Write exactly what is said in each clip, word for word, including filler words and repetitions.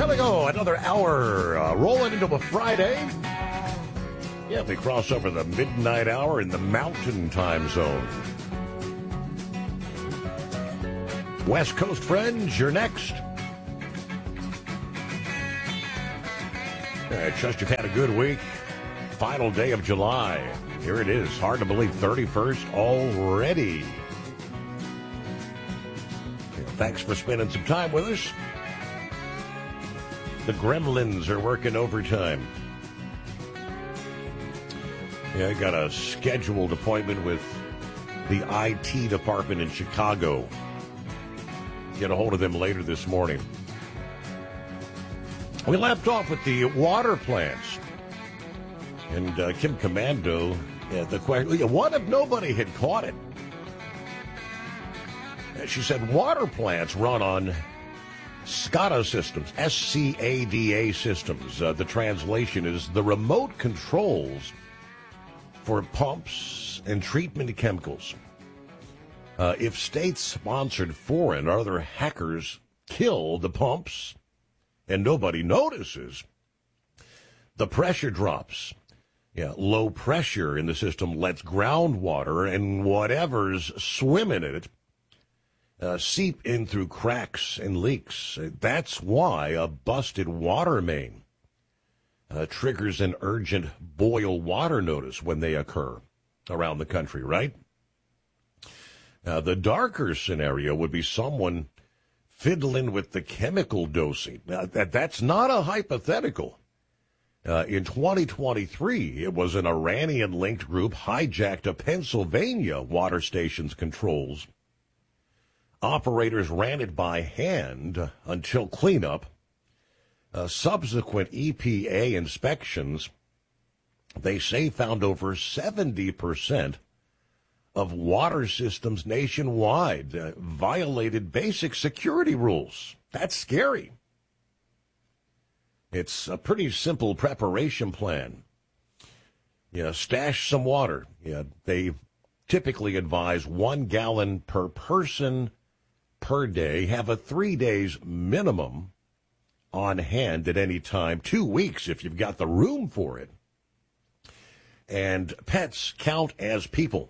There we go. Another hour uh, rolling into a Friday. Yeah, we cross over the midnight hour in the Mountain Time Zone. West Coast friends, you're next. I trust you've had a good week. Final day of July. Here it is. Hard to believe, thirty-first already. Yeah, thanks for spending some time with us. The Gremlins are working overtime. Yeah, I got a scheduled appointment with the I T department in Chicago. Get a hold of them later this morning. We left off with the water plants. And uh, Kim Commando, yeah, the question, what if nobody had caught it? She said water plants run on SCADA systems, S C A D A systems. Uh, the translation is the remote controls for pumps and treatment chemicals. Uh, if state-sponsored foreign or other hackers kill the pumps and nobody notices, the pressure drops. Yeah, low pressure in the system lets groundwater and whatever's swimming in it Uh, seep in through cracks and leaks. That's why a busted water main uh, triggers an urgent boil water notice when they occur around the country, right? Now, the darker scenario would be someone fiddling with the chemical dosing. Now, that, that's not a hypothetical. Uh, in twenty twenty-three, it was an Iranian-linked group hijacked a Pennsylvania water station's controls. Operators ran it by hand until cleanup. Uh, subsequent E P A inspections, they say, found over seventy percent of water systems nationwide uh, violated basic security rules. That's scary. It's a pretty simple preparation plan. Yeah, stash some water. Yeah, they typically advise one gallon per person per day, have a three days minimum on hand at any time, two weeks if you've got the room for it. And pets count as people.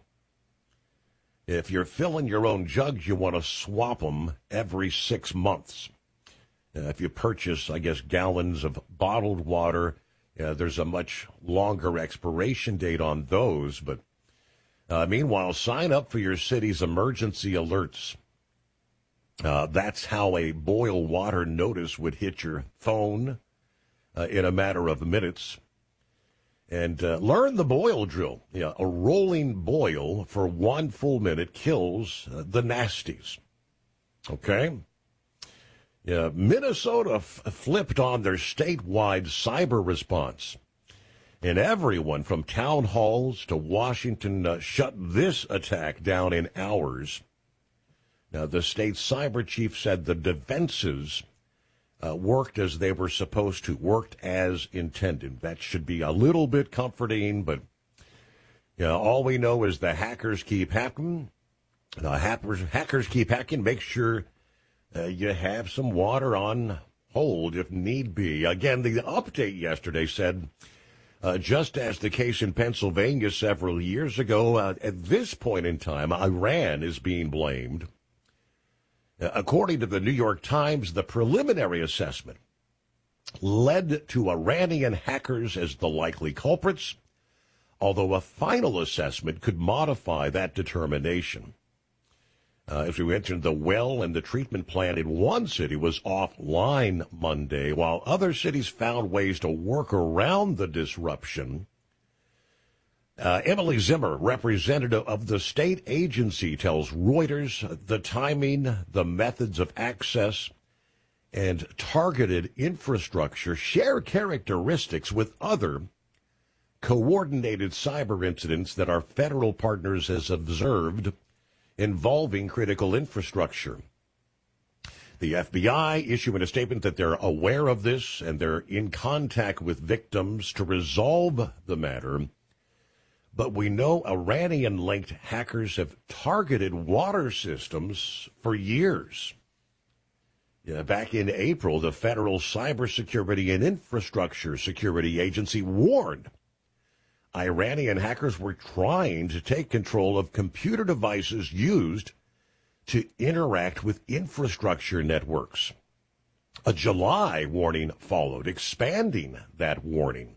If you're filling your own jugs, you want to swap them every six months. Uh, if you purchase, I guess, gallons of bottled water, uh, there's a much longer expiration date on those. But uh, meanwhile, sign up for your city's emergency alerts. Uh, that's how a boil water notice would hit your phone uh, in a matter of minutes. And uh, learn the boil drill. Yeah, a rolling boil for one full minute kills uh, the nasties. Okay? Yeah, Minnesota f- flipped on their statewide cyber response. And everyone from town halls to Washington uh, shut this attack down in hours. Now, the state's cyber chief said the defenses uh, worked as they were supposed to, worked as intended. That should be a little bit comforting, but you know, all we know is the hackers keep hacking. The hackers, hackers keep hacking. Make sure uh, you have some water on hold if need be. Again, the update yesterday said, uh, just as the case in Pennsylvania several years ago, uh, at this point in time, Iran is being blamed. According to the New York Times, the preliminary assessment led to Iranian hackers as the likely culprits, although a final assessment could modify that determination. Uh, as we mentioned, the well and the treatment plant in one city was offline Monday, while other cities found ways to work around the disruption. Uh, Emily Zimmer, representative of the state agency, tells Reuters the timing, the methods of access, and targeted infrastructure share characteristics with other coordinated cyber incidents that our federal partners has observed involving critical infrastructure. The F B I issuing a statement that they're aware of this and they're in contact with victims to resolve the matter. But we know Iranian-linked hackers have targeted water systems for years. Yeah, back in April, the Federal Cybersecurity and Infrastructure Security Agency warned Iranian hackers were trying to take control of computer devices used to interact with infrastructure networks. A July warning followed, expanding that warning.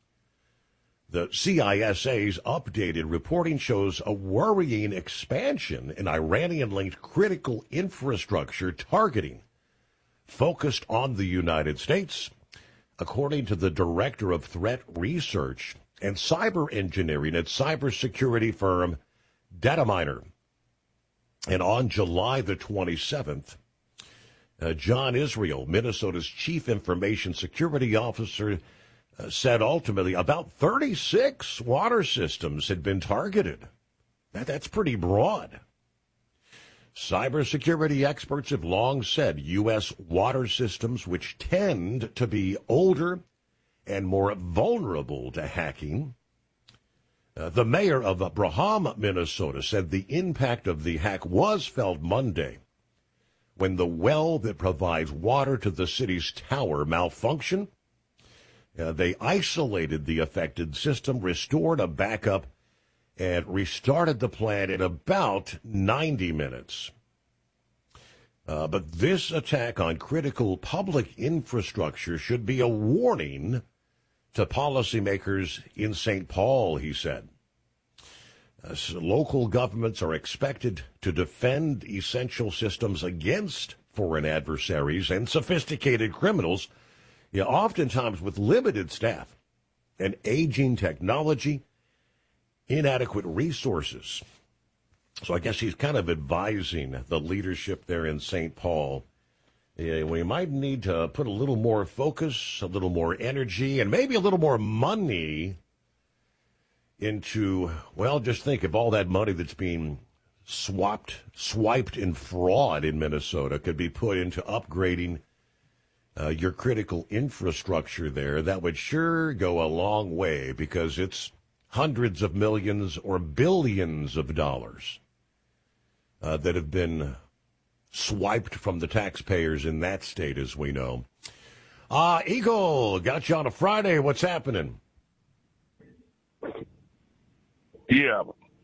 The C I S A's updated reporting shows a worrying expansion in Iranian-linked critical infrastructure targeting focused on the United States, according to the director of threat research and cyber engineering at cybersecurity firm Dataminr. And on July the twenty-seventh, uh, John Israel, Minnesota's chief information security officer, uh, said ultimately about thirty-six water systems had been targeted. That, that's pretty broad. Cybersecurity experts have long said U S water systems, which tend to be older and more vulnerable to hacking. Uh, the mayor of Braham, Minnesota, said the impact of the hack was felt Monday when the well that provides water to the city's tower malfunctioned. Uh, they isolated the affected system, restored a backup, and restarted the plant in about ninety minutes. Uh, but this attack on critical public infrastructure should be a warning to policymakers in Saint Paul, he said. Uh, so local governments are expected to defend essential systems against foreign adversaries and sophisticated criminals, you know, oftentimes with limited staff and aging technology, inadequate resources. So I guess he's kind of advising the leadership there in Saint Paul. Yeah, we might need to put a little more focus, a little more energy, and maybe a little more money into, well, just think of all that money that's being swapped, swiped in fraud in Minnesota could be put into upgrading uh, your critical infrastructure there. That would sure go a long way because it's hundreds of millions or billions of dollars uh, that have been swiped from the taxpayers in that state, as we know. Uh, Eagle, got you on a Friday. What's happening? Yeah.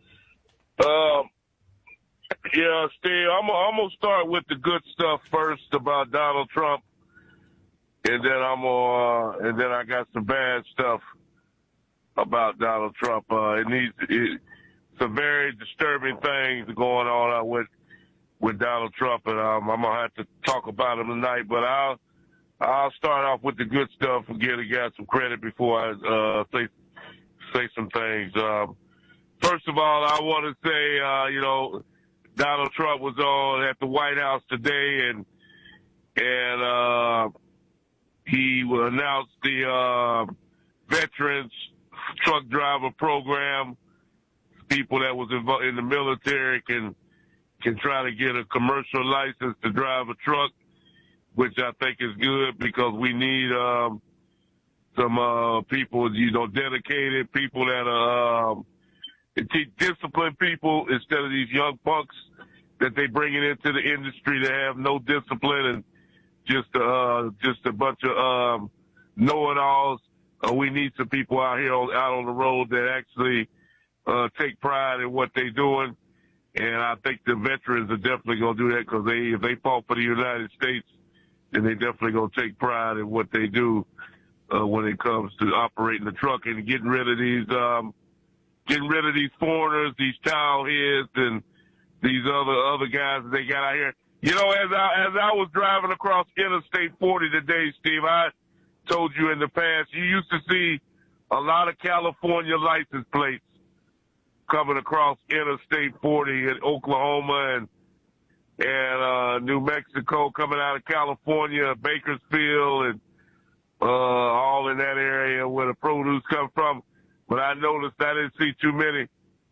Um, yeah, Steve, I'm, I'm going to start with the good stuff first about Donald Trump. And then I'm uh, and then I got some bad stuff about Donald Trump. Uh, it needs it, some very disturbing things going on uh, with with Donald Trump, and um, I'm gonna have to talk about him tonight. But I'll I'll start off with the good stuff and give the guy some credit before I uh, say say some things. Um, first of all, I want to say uh, you know Donald Trump was on at the White House today, and and uh, he announced the uh, Veterans Truck Driver Program. People that was involved in the military can can try to get a commercial license to drive a truck, which I think is good because we need um, some uh, people, you know, dedicated people that are um, teach disciplined people instead of these young punks that they bringing into the industry that have no discipline and just uh, just a bunch of um, know-it-alls. Uh, we need some people out here on, out on the road that actually uh, take pride in what they're doing. And I think the veterans are definitely going to do that because they, if they fought for the United States, then they definitely going to take pride in what they do uh, when it comes to operating the truck and getting rid of these, um, getting rid of these foreigners, these towel heads, and these other other guys that they got out here. You know, as I as I was driving across Interstate forty today, Steve, I told you in the past you used to see a lot of California license plates coming across Interstate forty in Oklahoma and and uh, New Mexico, coming out of California, Bakersfield, and uh, all in that area where the produce comes from. But I noticed I didn't see too many.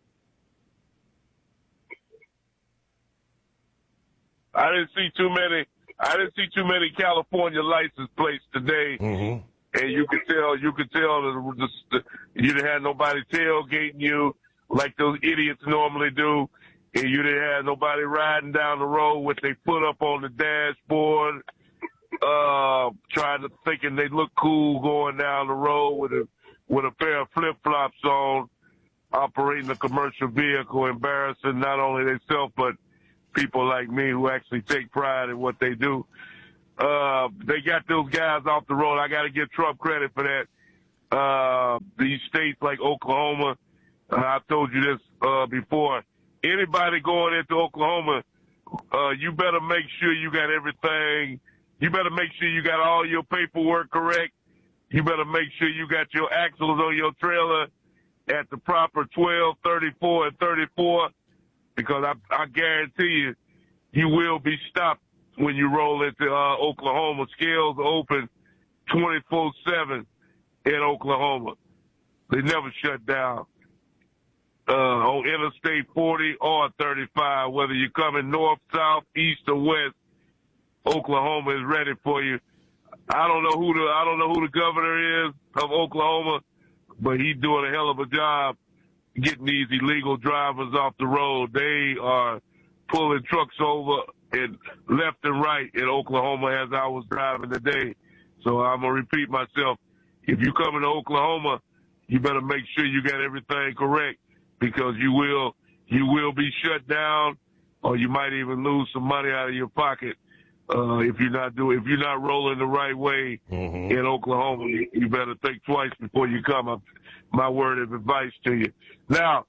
I didn't see too many. I didn't see too many California license plates today. Mm-hmm. And you could tell, you could tell that the, the, you didn't have nobody tailgating you like those idiots normally do. And you didn't have nobody riding down the road with their foot up on the dashboard uh, trying to thinking they look cool going down the road with a with a pair of flip flops on, operating a commercial vehicle, embarrassing not only themselves but people like me who actually take pride in what they do. Uh, they got those guys off the road. I got to give Trump credit for that. Uh, these states like Oklahoma, uh, I've told you this uh, before. Anybody going into Oklahoma, uh, you better make sure you got everything. You better make sure you got all your paperwork correct. You better make sure you got your axles on your trailer at the proper twelve, thirty-four, and thirty-four, because I, I guarantee you, you will be stopped when you roll into uh, Oklahoma. Scales open twenty-four seven in Oklahoma. They never shut down. Uh, on Interstate forty or thirty-five, whether you're coming north, south, east, or west, Oklahoma is ready for you. I don't know who the I don't know who the governor is of Oklahoma, but he's doing a hell of a job getting these illegal drivers off the road. They are pulling trucks over and left and right in Oklahoma as I was driving today. So I'm gonna repeat myself. If you come into Oklahoma, you better make sure you got everything correct, because you will you will be shut down, or you might even lose some money out of your pocket uh, if you're not doing if you're not rolling the right way mm-hmm. in Oklahoma. You, you better think twice before you come. Up. My word of advice to you. Now,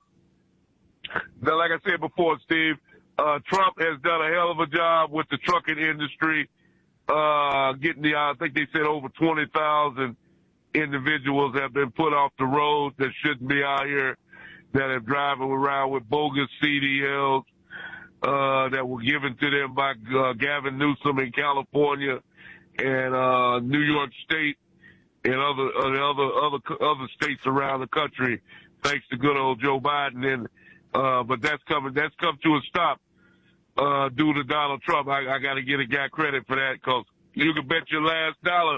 now like I said before, Steve, uh, Trump has done a hell of a job with the trucking industry, uh, getting the I think they said over twenty thousand individuals have been put off the road that shouldn't be out here, that are driving around with bogus C D Ls uh, that were given to them by uh, Gavin Newsom in California and uh, New York State and other uh, other other other states around the country, thanks to good old Joe Biden. And uh, but that's coming. That's come to a stop uh, due to Donald Trump. I, I got to give a guy credit for that, because you can bet your last dollar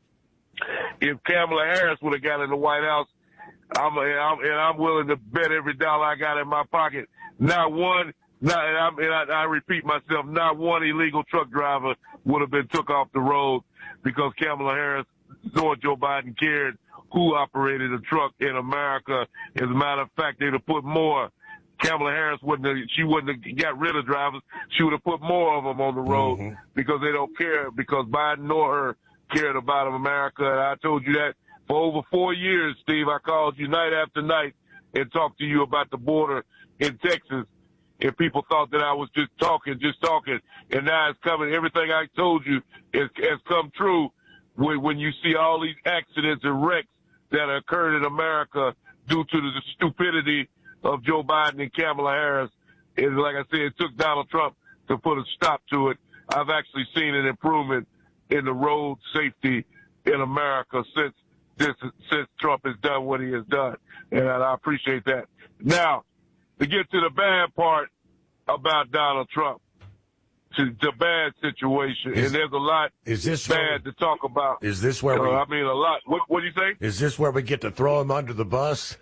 if Kamala Harris would have got in the White House, I'm, I'm and I'm willing to bet every dollar I got in my pocket. Not one, not and, I'm, and I, I repeat myself, not one illegal truck driver would have been took off the road, because Kamala Harris nor Joe Biden cared who operated a truck in America. As a matter of fact, they'd have put more. Kamala Harris wouldn't have, she wouldn't have got rid of drivers. She would have put more of them on the road mm-hmm. because they don't care, because Biden nor her cared about America. And I told you that for over four years, Steve. I called you night after night and talked to you about the border in Texas, and people thought that I was just talking, just talking. And now it's coming. Everything I told you is, has come true when, when you see all these accidents and wrecks that occurred in America due to the stupidity of Joe Biden and Kamala Harris. And like I said, it took Donald Trump to put a stop to it. I've actually seen an improvement in the road safety in America since this, since Trump has done what he has done. And I appreciate that. Now, to get to the bad part about Donald Trump, to the bad situation, is, and there's a lot is this bad where, to talk about. Is this where uh, we... I mean, a lot. What, what do you say? Is this where we get to throw him under the bus?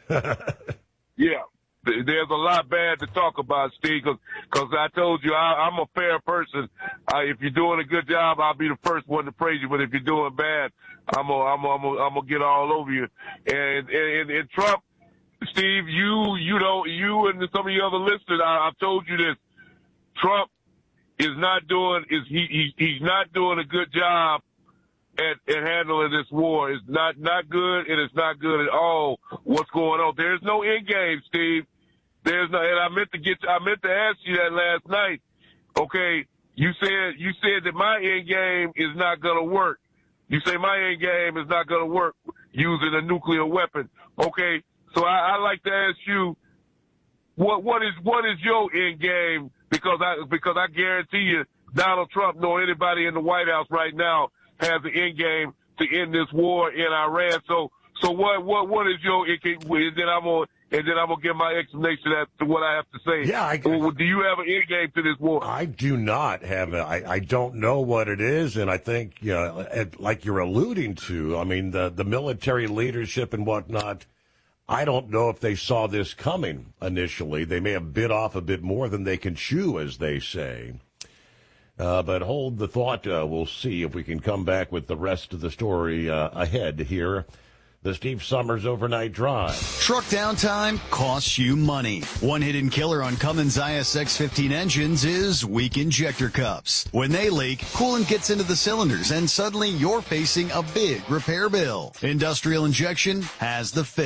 Yeah. There's a lot bad to talk about, Steve, because I told you I, I'm a fair person. I, if you're doing a good job, I'll be the first one to praise you. But if you're doing bad, I'm gonna I'm gonna, I'm gonna, I'm gonna get all over you. And, and and Trump, Steve, you you know you and some of your other listeners, I, I've told you this. Trump is not doing is he, he he's not doing a good job at, at handling this war. It's not not good, and it's not good at all. What's going on? There's no end game, Steve. There's no, and I meant to get, I meant to ask you that last night. Okay, you said you said that my end game is not gonna work. You say my end game is not gonna work using a nuclear weapon. Okay, so I, I like to ask you, what what is what is your end game? Because I because I guarantee you, Donald Trump nor anybody in the White House right now has an end game to end this war in Iran. So so what what what is your end game? And then I'm gonna and then I'm gonna give my explanation as to what I have to say. Yeah, I, do you have an end game to this war? I do not have it. I, I don't know what it is, and I think, you know, like you're alluding to, I mean, the the military leadership and whatnot, I don't know if they saw this coming initially. They may have bit off a bit more than they can chew, as they say. Uh, but hold the thought. Uh, we'll see if we can come back with the rest of the story uh, ahead here. The Steve Summers Overnight Drive. Truck downtime costs you money. One hidden killer on Cummins I S X fifteen engines is weak injector cups. When they leak, coolant gets into the cylinders and suddenly you're facing a big repair bill. Industrial Injection has the fix.